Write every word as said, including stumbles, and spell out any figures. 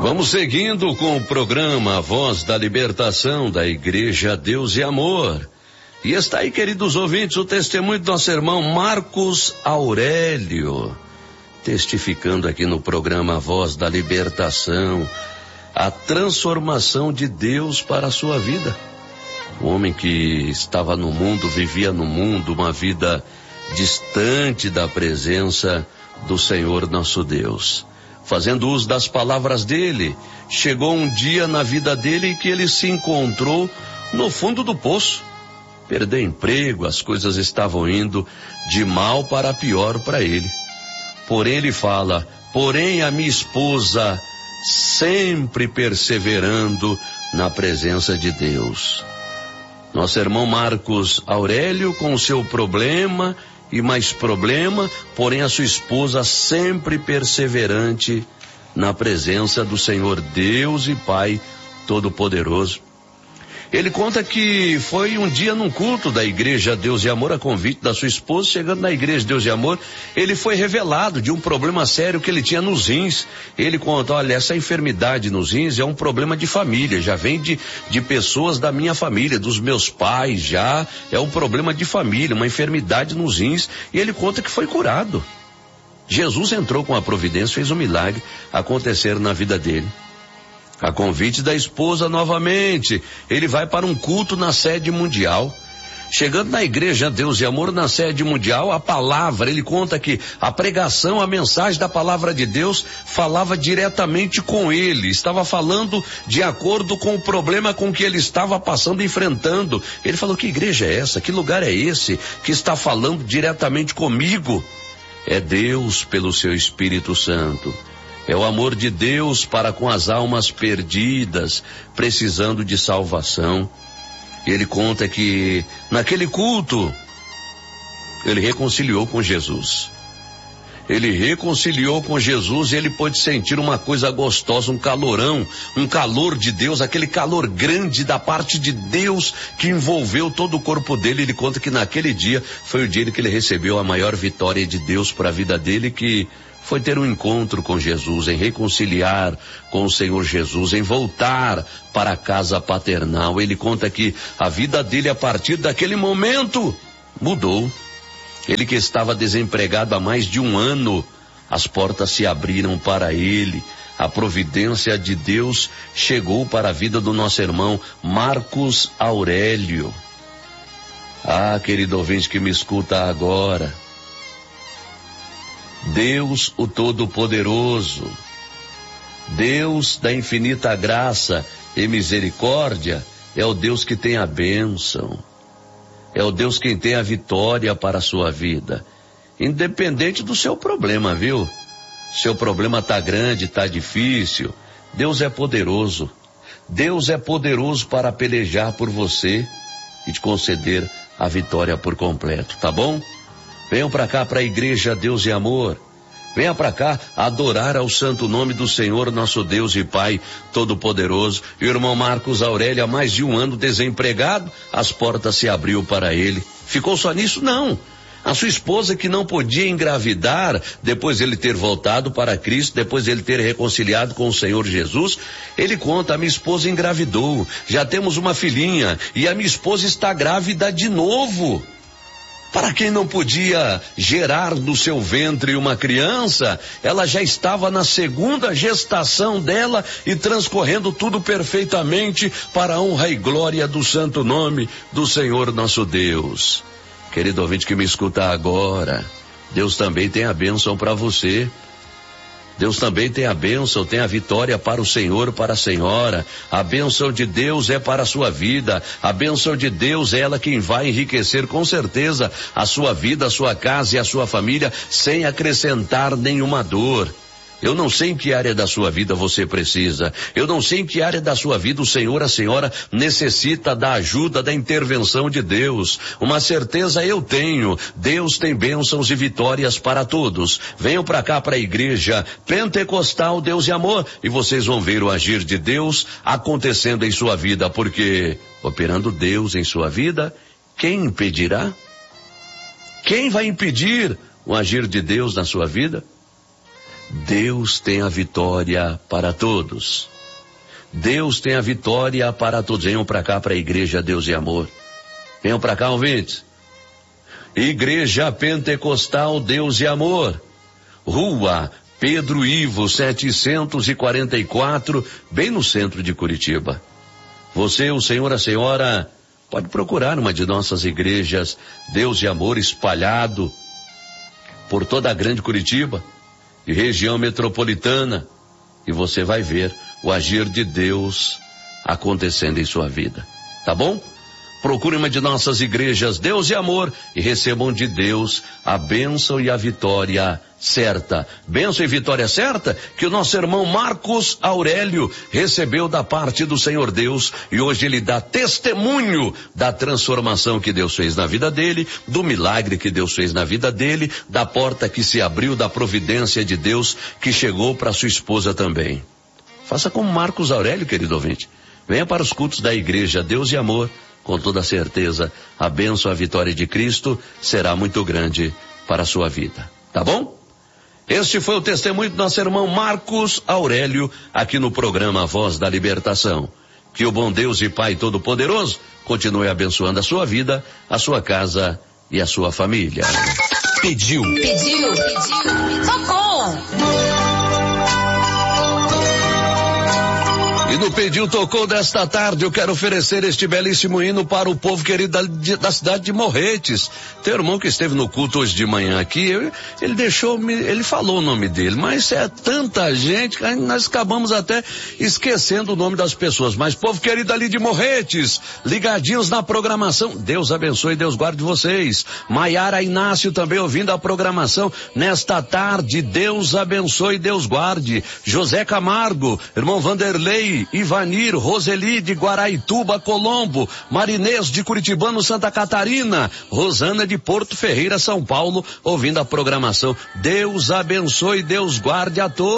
Vamos seguindo com o programa Voz da Libertação da Igreja Deus e Amor. E está aí, queridos ouvintes, o testemunho do nosso irmão Marcos Aurélio, testificando aqui no programa Voz da Libertação a transformação de Deus para a sua vida. O homem que estava no mundo, vivia no mundo, uma vida distante da presença do Senhor nosso Deus. Fazendo uso das palavras dele, chegou um dia na vida dele que ele se encontrou no fundo do poço. Perdeu emprego, as coisas estavam indo de mal para pior para ele. Porém ele fala, porém a minha esposa sempre perseverando na presença de Deus. Nosso irmão Marcos Aurélio com o seu problema e mais problema, porém a sua esposa sempre perseverante na presença do Senhor Deus e Pai Todo-Poderoso. Ele conta que foi um dia num culto da Igreja Deus e Amor, a convite da sua esposa. Chegando na Igreja Deus e Amor, ele foi revelado de um problema sério que ele tinha nos rins. Ele conta, olha, essa enfermidade nos rins é um problema de família, já vem de, de pessoas da minha família, dos meus pais já, é um problema de família, uma enfermidade nos rins. E ele conta que foi curado. Jesus entrou com a providência, fez um milagre acontecer na vida dele. A convite da esposa novamente, ele vai para um culto na sede mundial. Chegando na Igreja Deus e Amor, na sede mundial, a palavra, ele conta que a pregação, a mensagem da palavra de Deus falava diretamente com ele, estava falando de acordo com o problema com que ele estava passando, enfrentando. Ele falou, que igreja é essa? Que lugar é esse que está falando diretamente comigo? É Deus pelo seu Espírito Santo. É o amor de Deus para com as almas perdidas, precisando de salvação. Ele conta que naquele culto, ele reconciliou com Jesus. Ele reconciliou com Jesus e ele pôde sentir uma coisa gostosa, um calorão, um calor de Deus, aquele calor grande da parte de Deus que envolveu todo o corpo dele. Ele conta que naquele dia foi o dia que ele recebeu a maior vitória de Deus para a vida dele, que foi ter um encontro com Jesus, em reconciliar com o Senhor Jesus, em voltar para a casa paternal. Ele conta que a vida dele, a partir daquele momento, mudou. Ele que estava desempregado há mais de um ano, as portas se abriram para ele. A providência de Deus chegou para a vida do nosso irmão Marcos Aurélio. Ah, querido ouvinte que me escuta agora, Deus o Todo-Poderoso, Deus da infinita graça e misericórdia, é o Deus que tem a bênção, é o Deus quem tem a vitória para a sua vida, independente do seu problema, viu? Seu problema tá grande, tá difícil, Deus é poderoso, Deus é poderoso para pelejar por você e te conceder a vitória por completo, tá bom? Venham para cá, para a Igreja Deus e Amor. Venha para cá adorar ao santo nome do Senhor, nosso Deus e Pai Todo-Poderoso. E o irmão Marcos Aurélio, há mais de um ano desempregado, as portas se abriu para ele. Ficou só nisso? Não. A sua esposa, que não podia engravidar, depois ele ter voltado para Cristo, depois ele ter reconciliado com o Senhor Jesus, ele conta, a minha esposa engravidou, já temos uma filhinha, e a minha esposa está grávida de novo. Para quem não podia gerar no seu ventre uma criança, ela já estava na segunda gestação dela e transcorrendo tudo perfeitamente para a honra e glória do santo nome do Senhor nosso Deus. Querido ouvinte que me escuta agora, Deus também tem a bênção para você. Deus também tem a bênção, tem a vitória para o Senhor, para a Senhora. A bênção de Deus é para a sua vida. A bênção de Deus é ela quem vai enriquecer com certeza a sua vida, a sua casa e a sua família, sem acrescentar nenhuma dor. Eu não sei em que área da sua vida você precisa. Eu não sei em que área da sua vida o Senhor, a Senhora necessita da ajuda, da intervenção de Deus. Uma certeza eu tenho. Deus tem bênçãos e vitórias para todos. Venham para cá, para a Igreja Pentecostal Deus e Amor, e vocês vão ver o agir de Deus acontecendo em sua vida, porque operando Deus em sua vida, quem impedirá? Quem vai impedir o agir de Deus na sua vida? Deus tem a vitória para todos. Deus tem a vitória para todos. Venham para cá, para a Igreja Deus e Amor. Venham para cá, ouvintes. Igreja Pentecostal Deus e Amor. Rua Pedro Ivo, setecentos e quarenta e quatro, bem no centro de Curitiba. Você, o senhor, a senhora, pode procurar uma de nossas igrejas Deus e Amor espalhado por toda a grande Curitiba e região metropolitana, e você vai ver o agir de Deus acontecendo em sua vida. Tá bom? Procure uma de nossas igrejas Deus e Amor e recebam de Deus a bênção e a vitória certa. Bênção e vitória certa que o nosso irmão Marcos Aurélio recebeu da parte do Senhor Deus, e hoje ele dá testemunho da transformação que Deus fez na vida dele, do milagre que Deus fez na vida dele, da porta que se abriu, da providência de Deus que chegou para sua esposa também. Faça como Marcos Aurélio, querido ouvinte. Venha para os cultos da Igreja Deus e Amor. Com toda certeza, a bênção, a vitória de Cristo será muito grande para a sua vida. Tá bom? Este foi o testemunho do nosso irmão Marcos Aurélio, aqui no programa Voz da Libertação. Que o bom Deus e Pai Todo-Poderoso continue abençoando a sua vida, a sua casa e a sua família. Pediu. Pediu. Pediu. Tocou. E no Pediu Tocou desta tarde, eu quero oferecer este belíssimo hino para o povo querido da, da cidade de Morretes. Tem um irmão que esteve no culto hoje de manhã aqui, eu, ele deixou, ele falou o nome dele, mas é tanta gente que nós acabamos até esquecendo o nome das pessoas. Mas povo querido ali de Morretes, ligadinhos na programação, Deus abençoe, Deus guarde vocês. Maiara Inácio também ouvindo a programação nesta tarde, Deus abençoe, Deus guarde. José Camargo, irmão Vanderlei, Ivanir, Roseli de Guaraituba, Colombo, Marinês de Curitibano, Santa Catarina, Rosana de Porto Ferreira, São Paulo, ouvindo a programação. Deus abençoe, Deus guarde a todos.